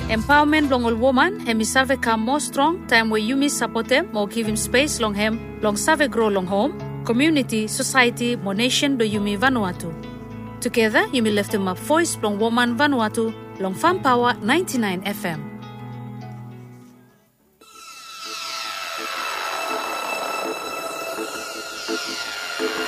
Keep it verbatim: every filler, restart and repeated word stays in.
Empowerment long all woman, hemi save come more strong, time where you miss support them, more give him space long hem, long save grow long home, community, society, more nation do Yumi Vanuatu. Together, you may lift him up voice long woman Vanuatu, long Farm Power ninety-nine F M.